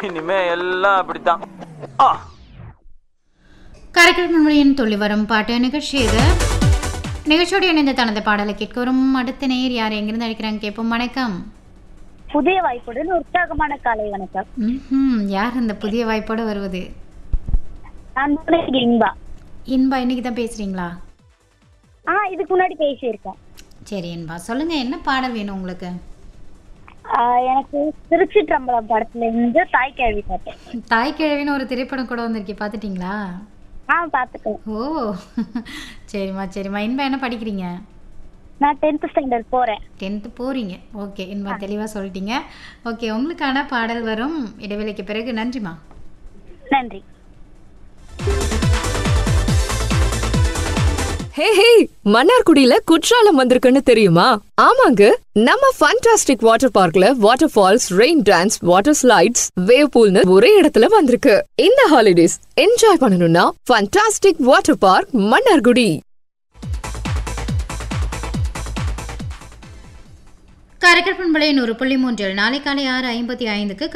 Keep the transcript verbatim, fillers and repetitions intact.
இனிமே எல்லாம் அப்படித்தான். ஆ கரைக்கல் மொழியின் துள்ளி வரும் பாட்டு நிகழ்ச்சி இது. நிகழ்ச்சியோடு இணைந்த தனது பாடலை கேட்க வரும் அடுத்த நேர் யார் எங்கிருந்து அழைக்கிறாங்க கேட்போம். வணக்கம். புதிய வாய்ப்புடன் உற்சாகமான காலை வணக்கம். ம் யார் அந்த புதிய வாய்ப்போடு வருவது? நான் இன்பா. இன்பா இன்னைக்கு தான் பேசுறீங்களா? ஆ இதுக்கு முன்னாடி பேசியிருக்கேன். சரி இன்பா, சொல்லுங்க என்ன பாடல் வேணும் உங்களுக்கு? எனக்கு திருச்சிற்றம்பலம் படத்துல இருந்து தாய் கேள்வி பார்த்தேன். தாய் கிழவின்னு ஒரு திரைப்படம் கூட வந்திருக்கு, பார்த்துட்டீங்களா? ஆ பார்த்துக்கேன். ஓ சரிம்மா சரிம்மா. இன்பா என்ன படிக்கிறீங்க? நான் டென்த் ஸ்டாண்டர்ட் போறேன். டென்த்து போறீங்க. ஓகே இன்பா, தெளிவாக சொல்லிட்டீங்க. ஓகே, உங்களுக்கான பாடல் வரும் இடைவேளைக்கு பிறகு. நன்றிம்மா. நன்றி. ஹே ஹே, மன்னார்குடியில குற்றாலம் வந்திருக்குன்னு தெரியுமா? ஆமாங்க, நம்ம ஃபண்டாஸ்டிக் வாட்டர் பார்க்ல water falls, rain dance, water slides, wave பூல்னு ஒரே இடத்துல வந்திருக்கு. இந்த ஹாலிடேஸ் என்ஜாய் பண்ணணும்னா ஃபண்டாஸ்டிக் வாட்டர் பார்க் மன்னார்குடி. கரைக்கல் பண்பலை நூறு புள்ளி மூன்றில் நாளை காலை ஆறு ஐம்பத்தி ஐந்துக்கு